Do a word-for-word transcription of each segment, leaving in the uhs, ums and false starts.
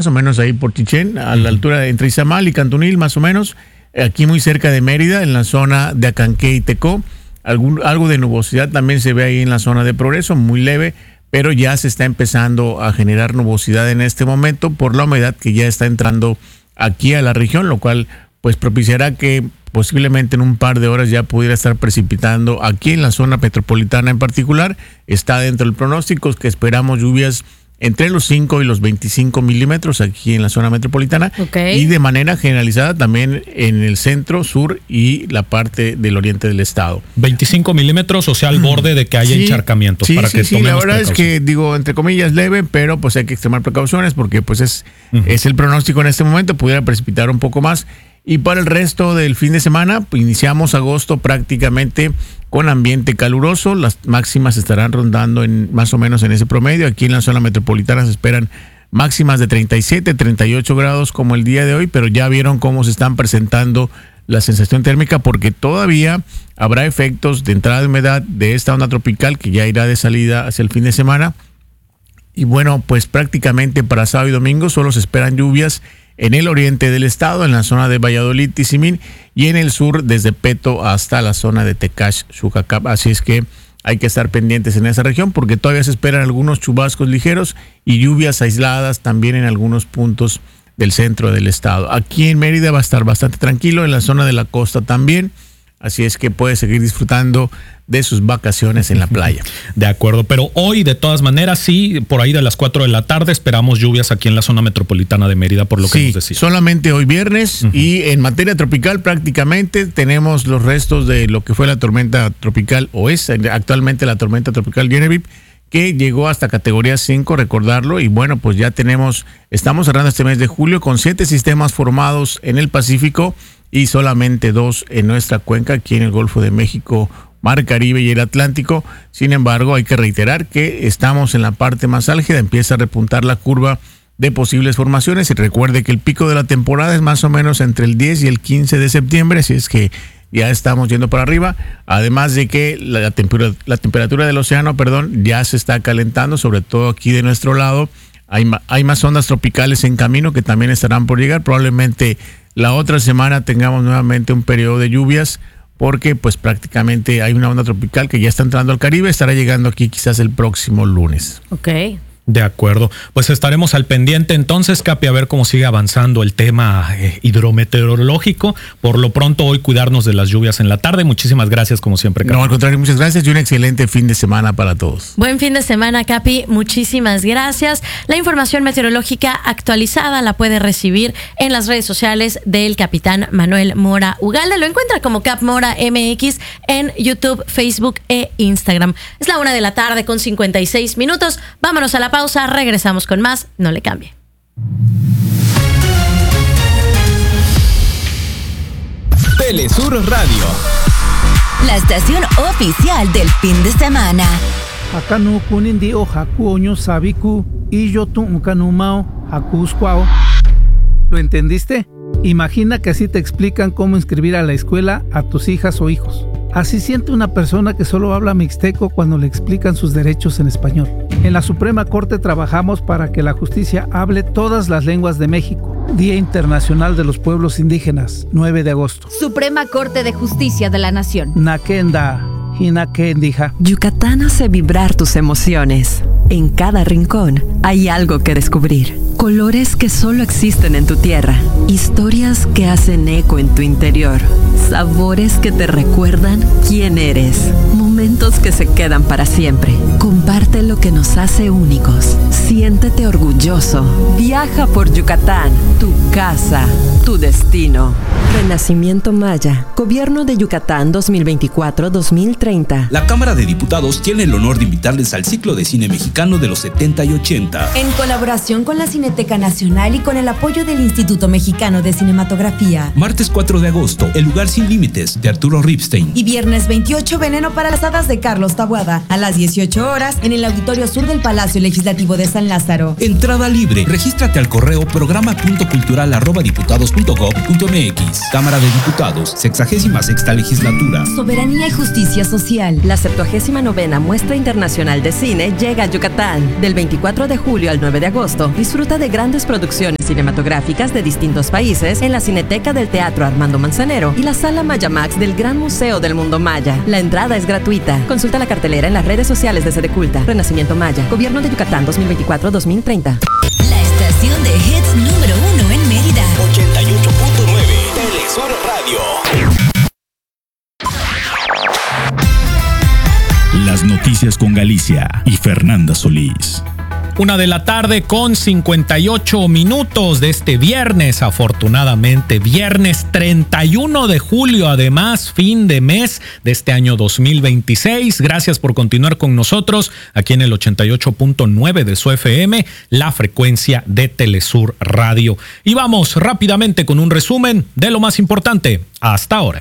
más o menos ahí por Chichén, a la altura de entre Izamal y Cantunil, más o menos. Aquí muy cerca de Mérida, en la zona de Acanqué y Tecó. Algún, algo de nubosidad también se ve ahí en la zona de Progreso, muy leve, pero ya se está empezando a generar nubosidad en este momento por la humedad que ya está entrando aquí a la región, lo cual pues propiciará que posiblemente en un par de horas ya pudiera estar precipitando aquí en la zona metropolitana en particular. Está dentro del pronóstico que esperamos lluvias entre los cinco y los veinticinco milímetros aquí en la zona metropolitana, okay. Y de manera generalizada también en el centro, sur y la parte del oriente del estado. veinticinco milímetros, o sea, al borde de que haya sí, encharcamientos. Sí, para sí, que sí, la verdad precaución. Es que, digo, entre comillas, leve, pero pues hay que extremar precauciones porque pues es, uh-huh. es el pronóstico en este momento, pudiera precipitar un poco más. Y para el resto del fin de semana, pues, iniciamos agosto prácticamente con ambiente caluroso. Las máximas estarán rondando en más o menos en ese promedio. Aquí en la zona metropolitana se esperan máximas de treinta y siete, treinta y ocho grados como el día de hoy, pero ya vieron cómo se están presentando la sensación térmica porque todavía habrá efectos de entrada de humedad de esta onda tropical que ya irá de salida hacia el fin de semana. Y bueno, pues prácticamente para sábado y domingo solo se esperan lluvias en el oriente del estado, en la zona de Valladolid, Tizimín, y en el sur desde Peto hasta la zona de Tecash, Xucacab. Así es que hay que estar pendientes en esa región porque todavía se esperan algunos chubascos ligeros y lluvias aisladas también en algunos puntos del centro del estado. Aquí en Mérida va a estar bastante tranquilo, en la zona de la costa también. Así es que puede seguir disfrutando de sus vacaciones en la playa. De acuerdo, pero hoy de todas maneras sí, por ahí de las cuatro de la tarde esperamos lluvias aquí en la zona metropolitana de Mérida, por lo que sí, nos decía. Solamente hoy viernes uh-huh. y en materia tropical prácticamente tenemos los restos de lo que fue la tormenta tropical o es actualmente la tormenta tropical Genevieve, que llegó hasta categoría cinco, recordarlo, y bueno, pues ya tenemos, estamos cerrando este mes de julio con siete sistemas formados en el Pacífico y solamente dos en nuestra cuenca, aquí en el Golfo de México, Mar Caribe y el Atlántico. Sin embargo, hay que reiterar que estamos en la parte más álgida, empieza a repuntar la curva de posibles formaciones y recuerde que el pico de la temporada es más o menos entre el diez y el quince de septiembre, así es que ya estamos yendo para arriba, además de que la temperatura, la temperatura del océano, perdón, ya se está calentando, sobre todo aquí de nuestro lado. Hay, hay más ondas tropicales en camino que también estarán por llegar. Probablemente la otra semana tengamos nuevamente un periodo de lluvias porque pues prácticamente hay una onda tropical que ya está entrando al Caribe, estará llegando aquí quizás el próximo lunes. Ok. De acuerdo, pues estaremos al pendiente entonces, Capi, a ver cómo sigue avanzando el tema eh, hidrometeorológico. Por lo pronto hoy cuidarnos de las lluvias en la tarde. Muchísimas gracias como siempre, Capi. No, al contrario, muchas gracias y un excelente fin de semana para todos. Buen fin de semana, Capi, muchísimas gracias. La información meteorológica actualizada la puede recibir en las redes sociales del capitán Manuel Mora Ugalde. Lo encuentra como Cap Mora M X en YouTube, Facebook e Instagram. Es la una de la tarde con cincuenta y seis minutos. Vámonos a la pausa, regresamos con más, no le cambie. Telesur Radio, la estación oficial del fin de semana. Acá no kunindi o haku oño sabiku y yo tu unkanumao haku squao. ¿Lo entendiste? Imagina que así te explican cómo inscribir a la escuela a tus hijas o hijos. Así siente una persona que solo habla mixteco cuando le explican sus derechos en español. En la Suprema Corte trabajamos para que la justicia hable todas las lenguas de México. Día Internacional de los Pueblos Indígenas, nueve de agosto. Suprema Corte de Justicia de la Nación. Nakenda, Hinakendija. Yucatán hace vibrar tus emociones. En cada rincón hay algo que descubrir. Colores que solo existen en tu tierra. Historias que hacen eco en tu interior. Sabores que te recuerdan quién eres. Momentos que se quedan para siempre. Comparte lo que nos hace únicos. Siéntete orgulloso. Viaja por Yucatán. Tu casa. Tu destino. Renacimiento Maya. Gobierno de Yucatán dos mil veinticuatro a dos mil treinta. La Cámara de Diputados tiene el honor de invitarles al ciclo de cine mexicano de los setenta y ochenta. En colaboración con la Cineteca Nacional y con el apoyo del Instituto Mexicano de Cinematografía. Martes cuatro de agosto, El lugar sin límites, de Arturo Ripstein. Y viernes veintiocho, Veneno para las hadas, de Carlos Taboada. A las dieciocho horas, en el Auditorio Sur del Palacio Legislativo de San Lázaro. Entrada libre. Regístrate al correo programa punto cultural arroba diputados punto gob punto mx. Cámara de Diputados, sexagésima sexta legislatura. Soberanía y justicia social. La septuagésima novena Muestra Internacional de Cine llega a Yucatán. Del veinticuatro de julio al nueve de agosto, disfruta de grandes producciones cinematográficas de distintos países en la Cineteca del Teatro Armando Manzanero y la Sala Maya Max del Gran Museo del Mundo Maya. La entrada es gratuita. Consulta la cartelera en las redes sociales de Sedeculta. Renacimiento Maya. Gobierno de Yucatán dos mil veinticuatro a dos mil treinta. La estación de hits número uno en Mérida. ochenta y ocho punto nueve Telesur Radio. Las noticias con Galicia y Fernanda Solís. Una de la tarde con cincuenta y ocho minutos de este viernes, afortunadamente viernes treinta y uno de julio, además fin de mes de este año dos mil veintiséis. Gracias por continuar con nosotros aquí en el ochenta y ocho punto nueve de su F M, la frecuencia de Telesur Radio. Y vamos rápidamente con un resumen de lo más importante hasta ahora.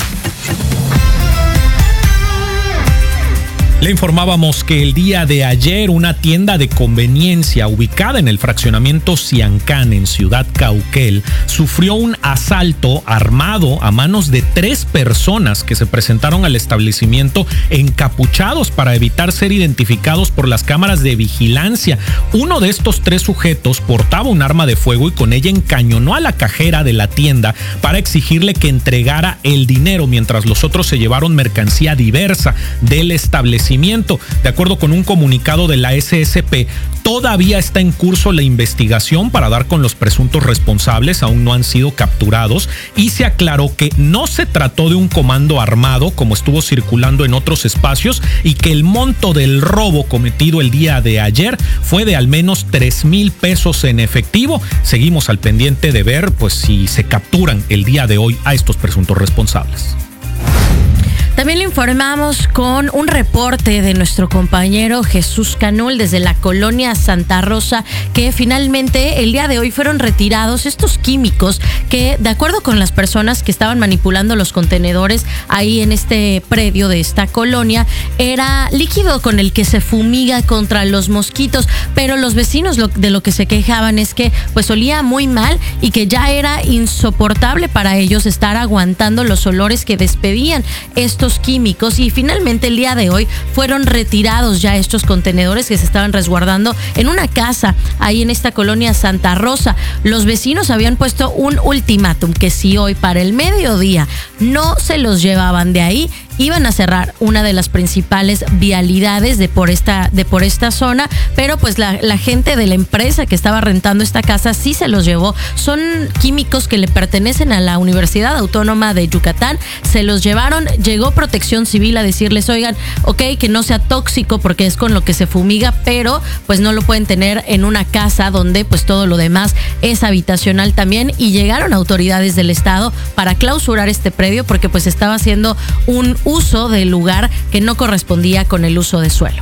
Le informábamos que el día de ayer una tienda de conveniencia ubicada en el fraccionamiento Ciancán en Ciudad Cauquel sufrió un asalto armado a manos de tres personas que se presentaron al establecimiento encapuchados para evitar ser identificados por las cámaras de vigilancia. Uno de estos tres sujetos portaba un arma de fuego y con ella encañonó a la cajera de la tienda para exigirle que entregara el dinero, mientras los otros se llevaron mercancía diversa del establecimiento. De acuerdo con un comunicado de la S S P, todavía está en curso la investigación para dar con los presuntos responsables, aún no han sido capturados, y se aclaró que no se trató de un comando armado como estuvo circulando en otros espacios y que el monto del robo cometido el día de ayer fue de al menos tres mil pesos en efectivo. Seguimos al pendiente de ver pues si se capturan el día de hoy a estos presuntos responsables. También le informamos con un reporte de nuestro compañero Jesús Canul desde la colonia Santa Rosa, que finalmente el día de hoy fueron retirados estos químicos que, de acuerdo con las personas que estaban manipulando los contenedores ahí en este predio de esta colonia, era líquido con el que se fumiga contra los mosquitos, pero los vecinos lo, de lo que se quejaban es que pues olía muy mal y que ya era insoportable para ellos estar aguantando los olores que despedían estos químicos, y finalmente el día de hoy fueron retirados ya estos contenedores que se estaban resguardando en una casa ahí en esta colonia Santa Rosa. Los vecinos habían puesto un ultimátum que si hoy para el mediodía no se los llevaban de ahí, iban a cerrar una de las principales vialidades de por esta, de por esta zona, pero pues la, la gente de la empresa que estaba rentando esta casa sí se los llevó. Son químicos que le pertenecen a la Universidad Autónoma de Yucatán, se los llevaron, llegó Protección Civil a decirles, oigan, ok, que no sea tóxico porque es con lo que se fumiga, pero pues no lo pueden tener en una casa donde pues todo lo demás es habitacional también, y llegaron autoridades del estado para clausurar este predio porque pues estaba haciendo un uso del lugar que no correspondía con el uso de suelo.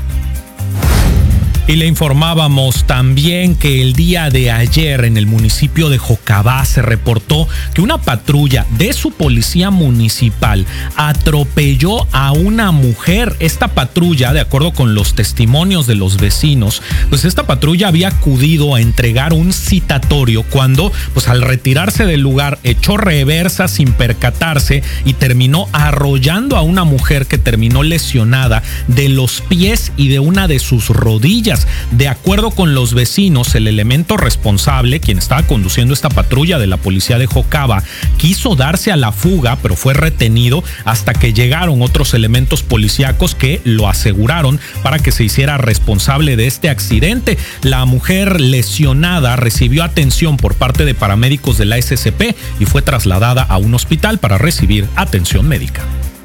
Y le informábamos también que el día de ayer en el municipio de Jocabá se reportó que una patrulla de su policía municipal atropelló a una mujer. Esta patrulla, de acuerdo con los testimonios de los vecinos, pues esta patrulla había acudido a entregar un citatorio cuando, pues al retirarse del lugar, echó reversa sin percatarse y terminó arrollando a una mujer que terminó lesionada de los pies y de una de sus rodillas. De acuerdo con los vecinos, el elemento responsable, quien estaba conduciendo esta patrulla de la policía de Jocabá, quiso darse a la fuga, pero fue retenido hasta que llegaron otros elementos policíacos que lo aseguraron para que se hiciera responsable de este accidente. La mujer lesionada recibió atención por parte de paramédicos de la S S P y fue trasladada a un hospital para recibir atención médica.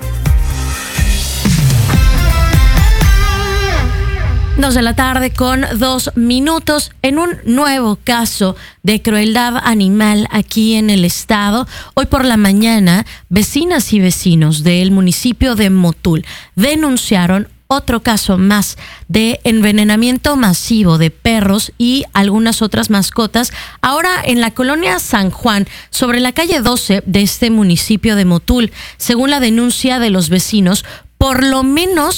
Dos de la tarde con dos minutos. En un nuevo caso de crueldad animal aquí en el estado, hoy por la mañana, vecinas y vecinos del municipio de Motul denunciaron otro caso más de envenenamiento masivo de perros y algunas otras mascotas, ahora en la colonia San Juan, sobre la calle doce de este municipio de Motul. Según la denuncia de los vecinos, por lo menos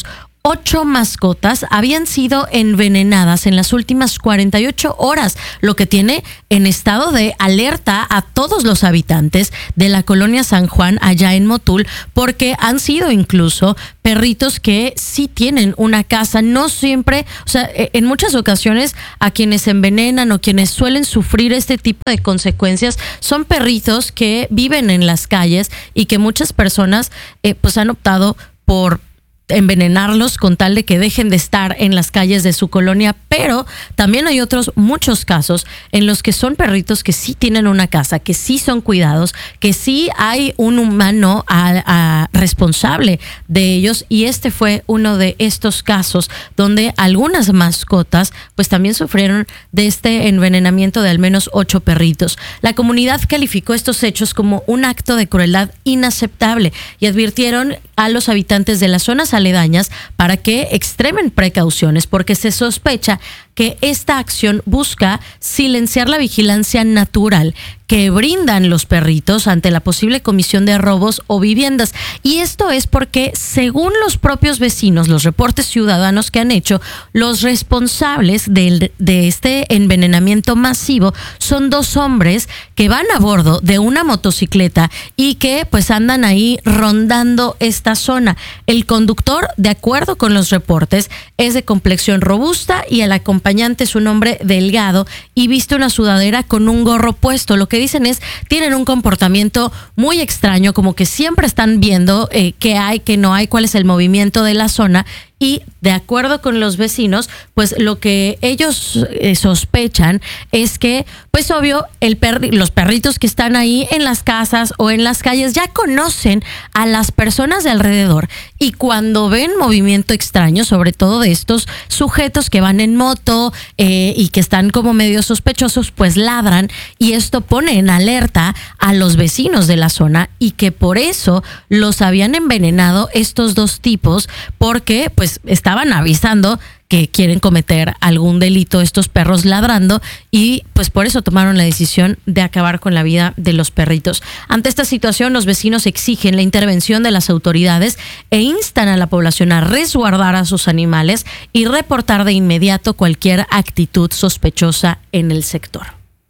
Ocho mascotas habían sido envenenadas en las últimas cuarenta y ocho horas, lo que tiene en estado de alerta a todos los habitantes de la colonia San Juan allá en Motul, porque han sido incluso perritos que sí tienen una casa. No siempre, o sea, en muchas ocasiones a quienes envenenan o quienes suelen sufrir este tipo de consecuencias son perritos que viven en las calles y que muchas personas eh, pues han optado por envenenarlos con tal de que dejen de estar en las calles de su colonia, pero también hay otros muchos casos en los que son perritos que sí tienen una casa, que sí son cuidados, que sí hay un humano a, a responsable de ellos, y este fue uno de estos casos donde algunas mascotas pues también sufrieron de este envenenamiento de al menos ocho perritos. La comunidad calificó estos hechos como un acto de crueldad inaceptable y advirtieron a los habitantes de las zonas aledañas para que extremen precauciones, porque se sospecha que esta acción busca silenciar la vigilancia natural que brindan los perritos ante la posible comisión de robos o viviendas. Y esto es porque, según los propios vecinos, los reportes ciudadanos que han hecho, los responsables de, de este envenenamiento masivo son dos hombres que van a bordo de una motocicleta y que pues andan ahí rondando esta zona. El conductor, de acuerdo con los reportes, es de complexión robusta y el acompañante es un hombre delgado y viste una sudadera con un gorro puesto. Lo que dicen es, tienen un comportamiento muy extraño, como que siempre están viendo eh, qué hay, qué no hay, cuál es el movimiento de la zona. Y de acuerdo con los vecinos, pues lo que ellos eh, sospechan es que, pues obvio, el perri- los perritos que están ahí en las casas o en las calles ya conocen a las personas de alrededor, y cuando ven movimiento extraño, sobre todo de estos sujetos que van en moto eh, y que están como medio sospechosos, pues ladran, y esto pone en alerta a los vecinos de la zona, y que por eso los habían envenenado estos dos tipos, porque pues estaban avisando que quieren cometer algún delito estos perros ladrando, y pues por eso tomaron la decisión de acabar con la vida de los perritos. Ante esta situación, los vecinos exigen la intervención de las autoridades e instan a la población a resguardar a sus animales y reportar de inmediato cualquier actitud sospechosa en el sector.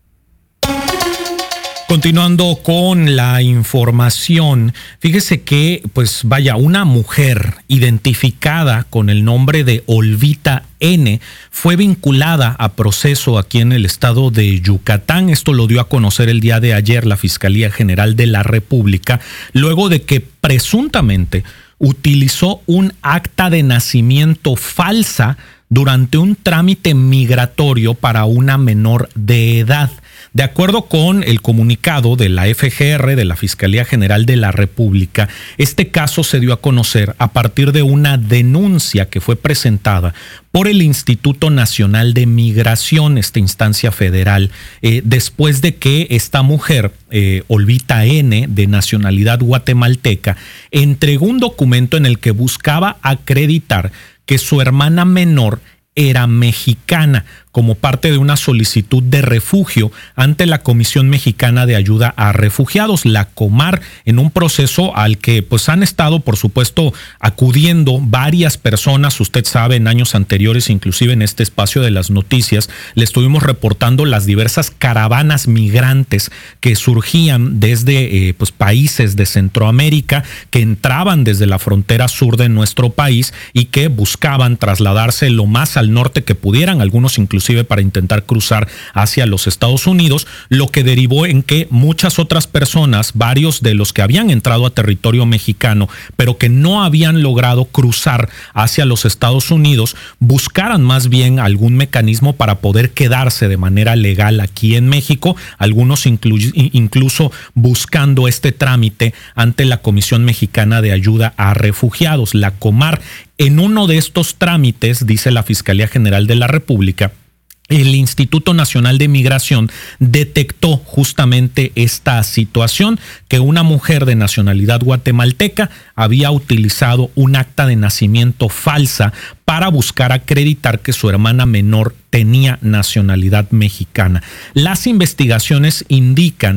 Continuando con la información, fíjese que, pues vaya, una mujer identificada con el nombre de Olvita N fue vinculada a proceso aquí en el estado de Yucatán. Esto lo dio a conocer el día de ayer la Fiscalía General de la República, luego de que presuntamente utilizó un acta de nacimiento falsa durante un trámite migratorio para una menor de edad. De acuerdo con el comunicado de la F G R, de la Fiscalía General de la República, este caso se dio a conocer a partir de una denuncia que fue presentada por el Instituto Nacional de Migración, esta instancia federal, eh, después de que esta mujer, eh, Olvita N, de nacionalidad guatemalteca, entregó un documento en el que buscaba acreditar que su hermana menor era mexicana, como parte de una solicitud de refugio ante la Comisión Mexicana de Ayuda a Refugiados, la Comar, en un proceso al que pues han estado, por supuesto, acudiendo varias personas. Usted sabe, en años anteriores, inclusive en este espacio de las noticias, le estuvimos reportando las diversas caravanas migrantes que surgían desde eh, pues, países de Centroamérica, que entraban desde la frontera sur de nuestro país y que buscaban trasladarse lo más al norte que pudieran, algunos inclusive para intentar cruzar hacia los Estados Unidos, lo que derivó en que muchas otras personas, varios de los que habían entrado a territorio mexicano, pero que no habían logrado cruzar hacia los Estados Unidos, buscaran más bien algún mecanismo para poder quedarse de manera legal aquí en México, algunos inclu- incluso buscando este trámite ante la Comisión Mexicana de Ayuda a Refugiados, la Comar. En uno de estos trámites, dice la Fiscalía General de la República, el Instituto Nacional de Migración detectó justamente esta situación, que una mujer de nacionalidad guatemalteca había utilizado un acta de nacimiento falsa para buscar acreditar que su hermana menor tenía nacionalidad mexicana. Las investigaciones indican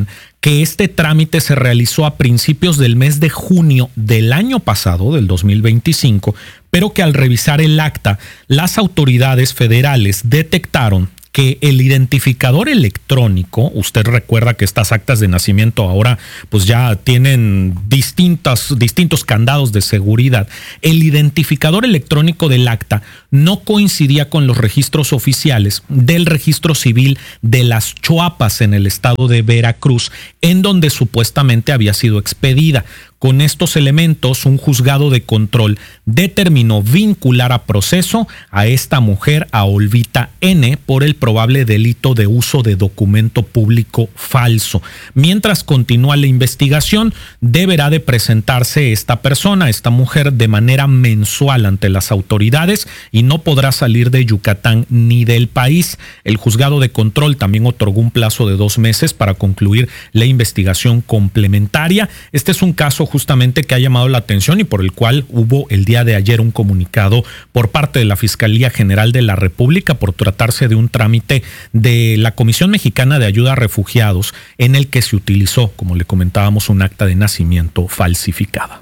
que este trámite se realizó a principios del mes de junio del año pasado, del dos mil veinticinco, pero que al revisar el acta, las autoridades federales detectaron que el identificador electrónico, usted recuerda que estas actas de nacimiento ahora pues ya tienen distintas, distintos candados de seguridad, el identificador electrónico del acta no coincidía con los registros oficiales del registro civil de las Choapas en el estado de Veracruz, en donde supuestamente había sido expedida. Con estos elementos, un juzgado de control determinó vincular a proceso a esta mujer, a Olvita N., por el probable delito de uso de documento público falso. Mientras continúa la investigación, deberá de presentarse esta persona, esta mujer, de manera mensual ante las autoridades y no podrá salir de Yucatán ni del país. El juzgado de control también otorgó un plazo de dos meses para concluir la investigación complementaria. Este es un caso justamente que ha llamado la atención y por el cual hubo el día de ayer un comunicado por parte de la Fiscalía General de la República por tratarse de un trámite de la Comisión Mexicana de Ayuda a Refugiados en el que se utilizó, como le comentábamos, un acta de nacimiento falsificada.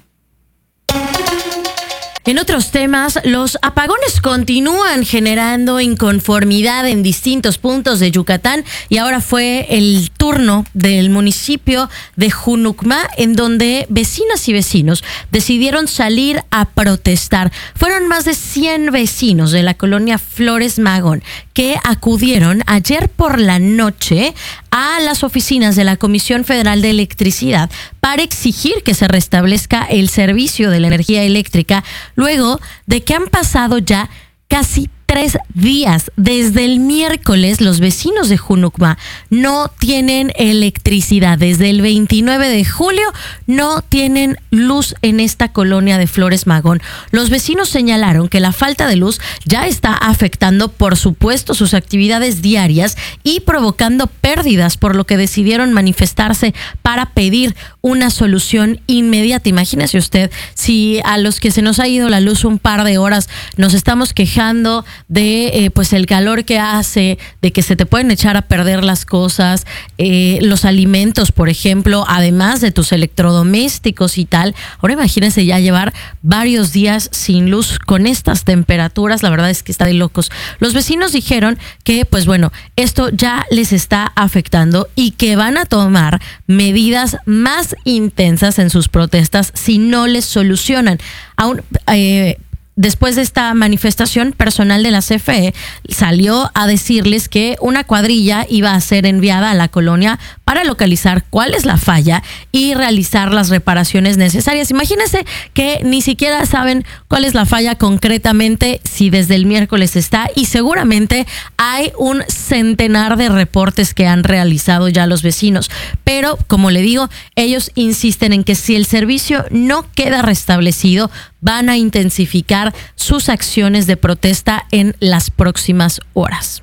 En otros temas, los apagones continúan generando inconformidad en distintos puntos de Yucatán y ahora fue el turno del municipio de Junucma, en donde vecinas y vecinos decidieron salir a protestar. Fueron más de cien vecinos de la colonia Flores Magón que acudieron ayer por la noche a las oficinas de la Comisión Federal de Electricidad para exigir que se restablezca el servicio de la energía eléctrica luego de que han pasado ya casi tres días. Desde el miércoles, los vecinos de Junucma no tienen electricidad. Desde el veintinueve de julio no tienen luz en esta colonia de Flores Magón. Los vecinos señalaron que la falta de luz ya está afectando, por supuesto, sus actividades diarias y provocando pérdidas, por lo que decidieron manifestarse para pedir una solución inmediata. Imagínese usted, si a los que se nos ha ido la luz un par de horas nos estamos quejando de eh, pues el calor que hace, de que se te pueden echar a perder las cosas, eh, los alimentos, por ejemplo, además de tus electrodomésticos y tal. Ahora imagínense ya llevar varios días sin luz con estas temperaturas, la verdad es que está de locos. Los vecinos dijeron que, pues bueno, esto ya les está afectando y que van a tomar medidas más intensas en sus protestas si no les solucionan. Aún, eh, Después de esta manifestación, personal de la C F E salió a decirles que una cuadrilla iba a ser enviada a la colonia para localizar cuál es la falla y realizar las reparaciones necesarias. Imagínense que ni siquiera saben cuál es la falla concretamente, si desde el miércoles está, y seguramente hay un centenar de reportes que han realizado ya los vecinos. Pero, como le digo, ellos insisten en que si el servicio no queda restablecido, van a intensificar sus acciones de protesta en las próximas horas.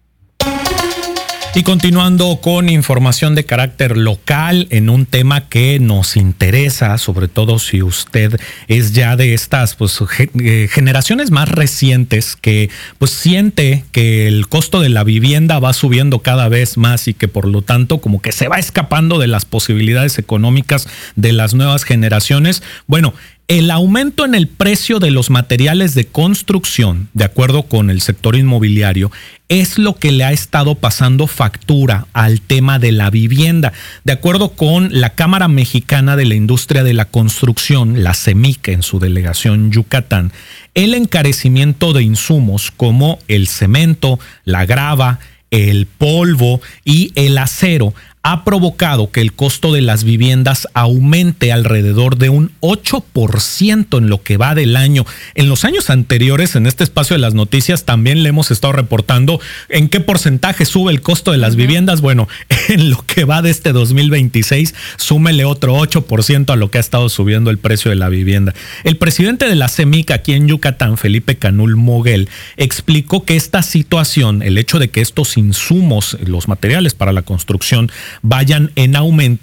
Y continuando con información de carácter local en un tema que nos interesa, sobre todo si usted es ya de estas pues, generaciones más recientes que pues siente que el costo de la vivienda va subiendo cada vez más y que por lo tanto como que se va escapando de las posibilidades económicas de las nuevas generaciones. Bueno, el aumento en el precio de los materiales de construcción, de acuerdo con el sector inmobiliario, es lo que le ha estado pasando factura al tema de la vivienda. De acuerdo con la Cámara Mexicana de la Industria de la Construcción, la CEMIC, en su delegación Yucatán, el encarecimiento de insumos como el cemento, la grava, el polvo y el acero ha provocado que el costo de las viviendas aumente alrededor de un ocho por ciento en lo que va del año. En los años anteriores, en este espacio de las noticias, también le hemos estado reportando en qué porcentaje sube el costo de las uh-huh. viviendas. Bueno, en lo que va de este dos mil veintiséis, súmele otro ocho por ciento a lo que ha estado subiendo el precio de la vivienda. El presidente de la CEMIC aquí en Yucatán, Felipe Canul Moguel, explicó que esta situación, el hecho de que estos insumos, los materiales para la construcción, vayan en aumento,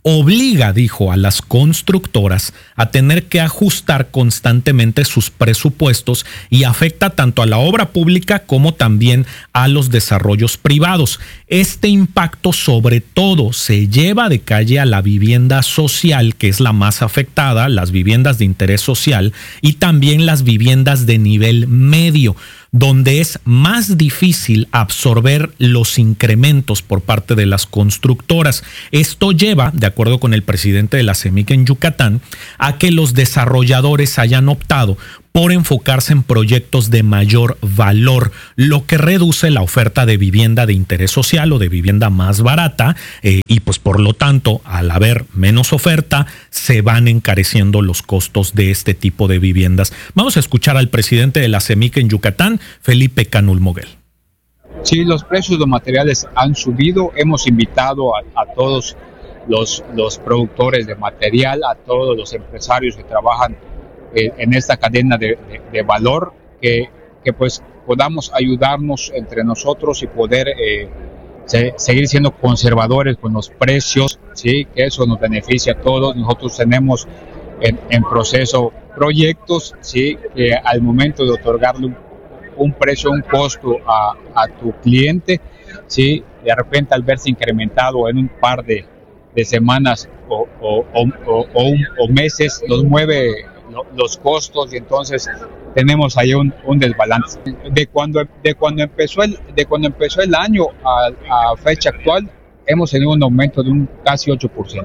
obliga, dijo, a las constructoras a tener que ajustar constantemente sus presupuestos y afecta tanto a la obra pública como también a los desarrollos privados. Este impacto sobre todo se lleva de calle a la vivienda social, que es la más afectada, las viviendas de interés social y también las viviendas de nivel medio, donde es más difícil absorber los incrementos por parte de las constructoras. Esto lleva, de acuerdo con el presidente de la CEMIC en Yucatán, a que los desarrolladores hayan optado por enfocarse en proyectos de mayor valor, lo que reduce la oferta de vivienda de interés social o de vivienda más barata, eh, y pues por lo tanto, al haber menos oferta, se van encareciendo los costos de este tipo de viviendas. Vamos a escuchar al presidente de la CEMIC en Yucatán, Felipe Canul Moguel. Sí, los precios de los materiales han subido. Hemos invitado a, a todos los, los productores de material, a todos los empresarios que trabajan en esta cadena de, de, de valor, que, que pues podamos ayudarnos entre nosotros y poder eh, se, seguir siendo conservadores con los precios, ¿sí? Que eso nos beneficia a todos. Nosotros tenemos en, en proceso proyectos, ¿sí? Que al momento de otorgarle un, un precio, un costo a, a tu cliente, ¿sí? De repente al verse incrementado en un par de, de semanas o, o, o, o, o, un, o meses, nos mueve los costos y entonces tenemos ahí un, un desbalance. De cuando, de, cuando empezó el, de cuando empezó el año a, a fecha actual, hemos tenido un aumento de un casi ocho por ciento.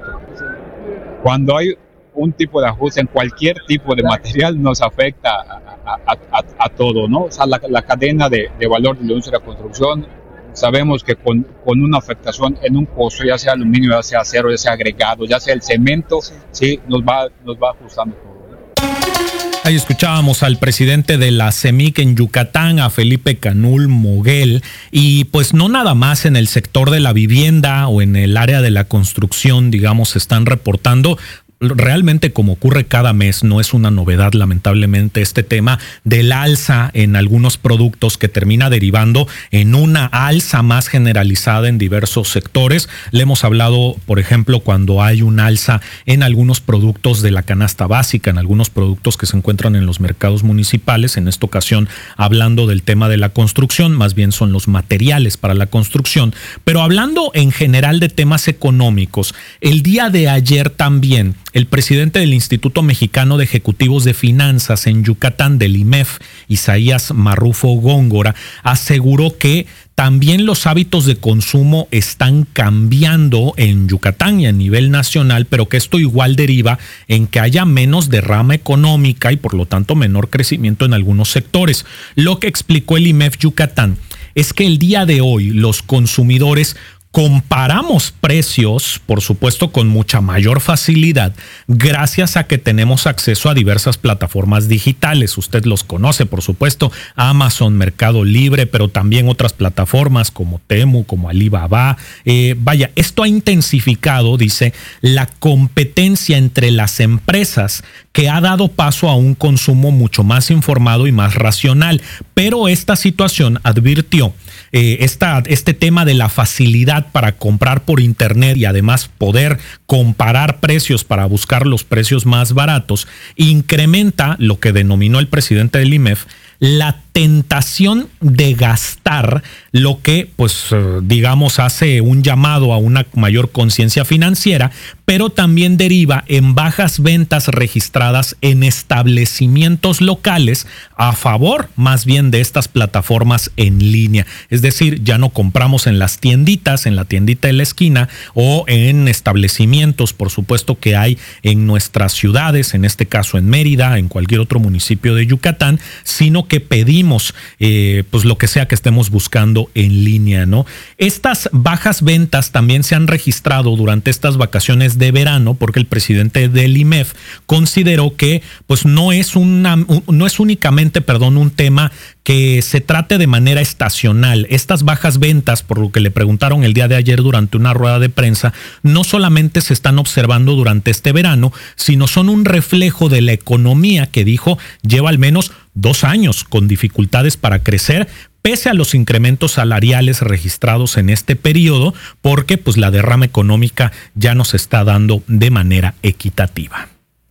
Cuando hay un tipo de ajuste en cualquier tipo de material, nos afecta a, a, a, a todo, ¿no? O sea, la, la cadena de, de valor de la industria de la construcción, sabemos que con, con una afectación en un costo, ya sea aluminio, ya sea acero, ya sea agregado, ya sea el cemento, sí, nos va, nos va ajustando todo. Ahí escuchábamos al presidente de la CEMIC en Yucatán, a Felipe Canul Moguel, y pues no nada más en el sector de la vivienda o en el área de la construcción, digamos, se están reportando. Realmente, como ocurre cada mes, no es una novedad, lamentablemente, este tema del alza en algunos productos que termina derivando en una alza más generalizada en diversos sectores. Le hemos hablado, por ejemplo, cuando hay un alza en algunos productos de la canasta básica, en algunos productos que se encuentran en los mercados municipales. En esta ocasión, hablando del tema de la construcción, más bien son los materiales para la construcción. Pero hablando en general de temas económicos, el día de ayer también el presidente del Instituto Mexicano de Ejecutivos de Finanzas en Yucatán, del I M E F, Isaías Marrufo Góngora, aseguró que también los hábitos de consumo están cambiando en Yucatán y a nivel nacional, pero que esto igual deriva en que haya menos derrama económica y por lo tanto menor crecimiento en algunos sectores. Lo que explicó el I M E F Yucatán es que el día de hoy los consumidores comparamos precios, por supuesto, con mucha mayor facilidad, gracias a que tenemos acceso a diversas plataformas digitales. Usted los conoce, por supuesto, Amazon, Mercado Libre, pero también otras plataformas como Temu, como Alibaba. Eh, vaya, esto ha intensificado, dice, la competencia entre las empresas, que ha dado paso a un consumo mucho más informado y más racional. Pero esta situación, advirtió, eh, esta, este tema de la facilidad para comprar por internet y además poder comparar precios para buscar los precios más baratos, incrementa lo que denominó el presidente del I M E F la tentación de gastar, lo que pues digamos hace un llamado a una mayor conciencia financiera, pero también deriva en bajas ventas registradas en establecimientos locales a favor más bien de estas plataformas en línea. Es decir, ya no compramos en las tienditas, en la tiendita de la esquina o en establecimientos, por supuesto, que hay en nuestras ciudades, en este caso en Mérida, en cualquier otro municipio de Yucatán, sino que pedimos eh, pues lo que sea que estemos buscando en línea, ¿no? Estas bajas ventas también se han registrado durante estas vacaciones de verano, porque el presidente del I M E F consideró que pues no es una no es únicamente, perdón, un tema que se trate de manera estacional. Estas bajas ventas, por lo que le preguntaron el día de ayer durante una rueda de prensa, no solamente se están observando durante este verano, sino son un reflejo de la economía que, dijo, lleva al menos dos años con dificultades para crecer, pese a los incrementos salariales registrados en este periodo, porque pues la derrama económica ya nos está dando de manera equitativa.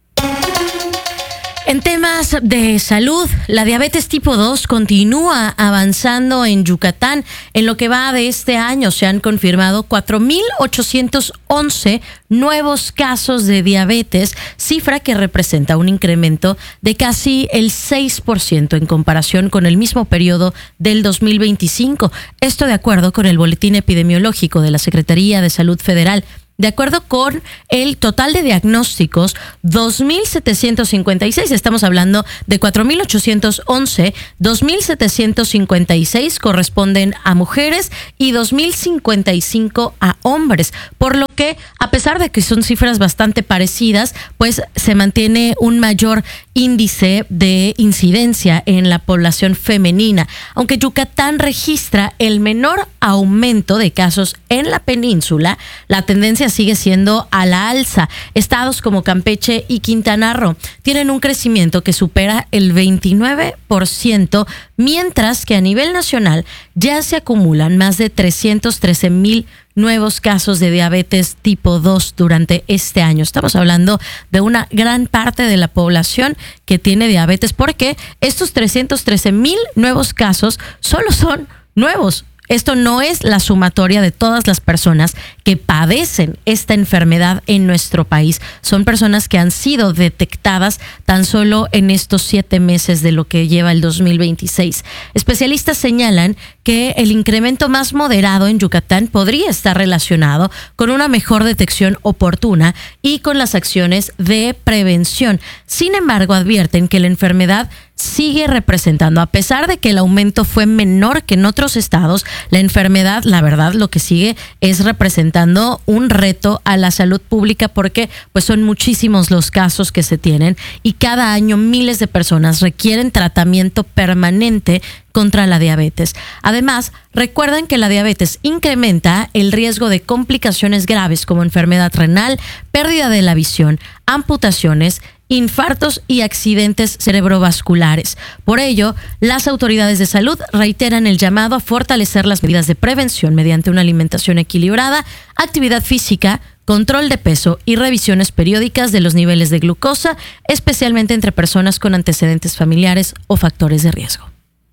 En temas de salud, la diabetes tipo dos continúa avanzando en Yucatán. En lo que va de este año se han confirmado cuatro mil ochocientos once nuevos casos de diabetes, cifra que representa un incremento de casi el seis por ciento en comparación con el mismo periodo del dos mil veinticinco. Esto de acuerdo con el boletín epidemiológico de la Secretaría de Salud Federal. De acuerdo con el total de diagnósticos, dos mil setecientos cincuenta y seis, estamos hablando de cuatro mil ochocientos once, dos mil setecientos cincuenta y seis corresponden a mujeres y dos mil cincuenta y cinco a hombres, por lo que a pesar de que son cifras bastante parecidas, pues se mantiene un mayor índice de incidencia en la población femenina, aunque Yucatán registra el menor aumento de casos en la península, la tendencia sigue siendo a la alza. Estados como Campeche y Quintana Roo tienen un crecimiento que supera el veintinueve por ciento, mientras que a nivel nacional ya se acumulan más de trescientos trece mil nuevos casos de diabetes tipo dos durante este año. Estamos hablando de una gran parte de la población que tiene diabetes, porque estos trescientos trece mil nuevos casos solo son nuevos. Esto no es la sumatoria de todas las personas que padecen esta enfermedad en nuestro país. Son personas que han sido detectadas tan solo en estos siete meses de lo que lleva el dos mil veintiséis. Especialistas señalan que el incremento más moderado en Yucatán podría estar relacionado con una mejor detección oportuna y con las acciones de prevención. Sin embargo, advierten que la enfermedad sigue representando, a pesar de que el aumento fue menor que en otros estados, la enfermedad, la verdad, lo que sigue es representando un reto a la salud pública, porque pues son muchísimos los casos que se tienen y cada año miles de personas requieren tratamiento permanente contra la diabetes. Además, recuerden que la diabetes incrementa el riesgo de complicaciones graves como enfermedad renal, pérdida de la visión, amputaciones, infartos y accidentes cerebrovasculares. Por ello, las autoridades de salud reiteran el llamado a fortalecer las medidas de prevención mediante una alimentación equilibrada, actividad física, control de peso y revisiones periódicas de los niveles de glucosa, especialmente entre personas con antecedentes familiares o factores de riesgo.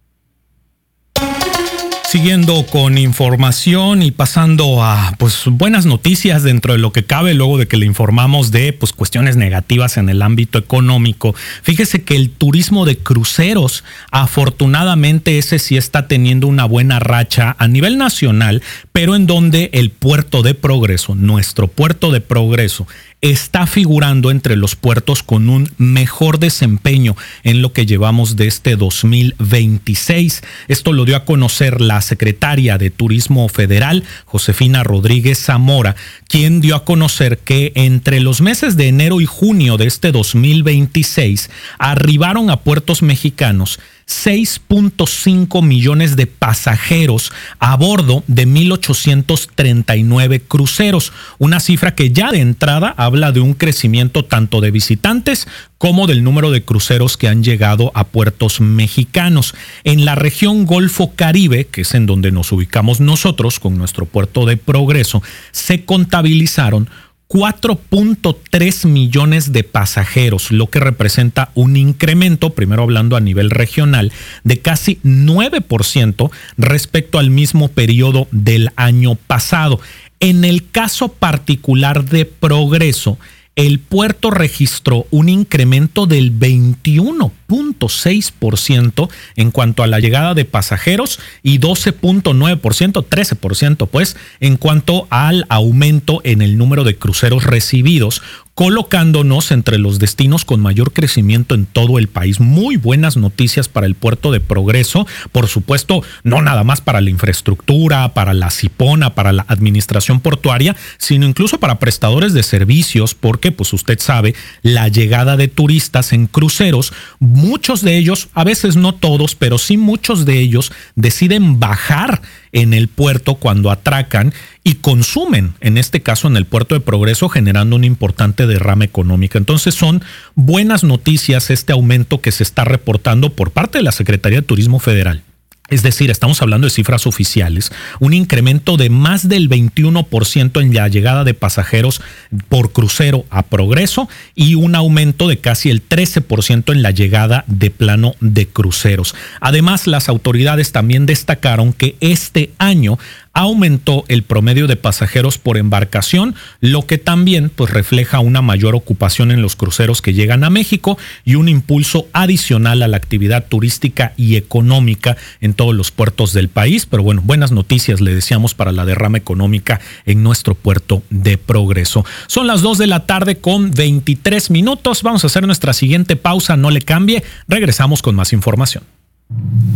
Siguiendo con información y pasando a pues buenas noticias dentro de lo que cabe, luego de que le informamos de pues cuestiones negativas en el ámbito económico. Fíjese que el turismo de cruceros, afortunadamente ese sí está teniendo una buena racha a nivel nacional, pero en donde el puerto de Progreso, nuestro puerto de Progreso, está figurando entre los puertos con un mejor desempeño en lo que llevamos de este dos mil veintiséis. Esto lo dio a conocer la secretaria de Turismo Federal, Josefina Rodríguez Zamora, quien dio a conocer que entre los meses de enero y junio de este dos mil veintiséis arribaron a puertos mexicanos seis punto cinco millones de pasajeros a bordo de mil ochocientos treinta y nueve cruceros, una cifra que ya de entrada habla de un crecimiento tanto de visitantes como del número de cruceros que han llegado a puertos mexicanos. En la región Golfo Caribe, que es en donde nos ubicamos nosotros con nuestro puerto de Progreso, se contabilizaron cuatro punto tres millones de pasajeros, lo que representa un incremento, primero hablando a nivel regional, de casi nueve por ciento respecto al mismo periodo del año pasado. En el caso particular de Progreso, el puerto registró un incremento del veintiuno punto seis por ciento en cuanto a la llegada de pasajeros y doce punto nueve por ciento, trece por ciento pues, en cuanto al aumento en el número de cruceros recibidos, colocándonos entre los destinos con mayor crecimiento en todo el país. Muy buenas noticias para el puerto de Progreso, por supuesto, no nada más para la infraestructura, para la Cipona, para la administración portuaria, sino incluso para prestadores de servicios, porque pues usted sabe, la llegada de turistas en cruceros, muchos de ellos, a veces no todos, pero sí muchos de ellos deciden bajar en el puerto cuando atracan y consumen, en este caso en el puerto de Progreso, generando una importante derrama económica. Entonces son buenas noticias este aumento que se está reportando por parte de la Secretaría de Turismo Federal. Es decir, estamos hablando de cifras oficiales, un incremento de más del veintiuno por ciento en la llegada de pasajeros por crucero a Progreso y un aumento de casi el trece por ciento en la llegada de plano de cruceros. Además, las autoridades también destacaron que este año aumentó el promedio de pasajeros por embarcación, lo que también pues refleja una mayor ocupación en los cruceros que llegan a México y un impulso adicional a la actividad turística y económica en todos los puertos del país. Pero bueno, buenas noticias le decíamos para la derrama económica en nuestro puerto de Progreso. Son las dos de la tarde con veintitrés minutos. Vamos a hacer nuestra siguiente pausa, no le cambie. Regresamos con más información.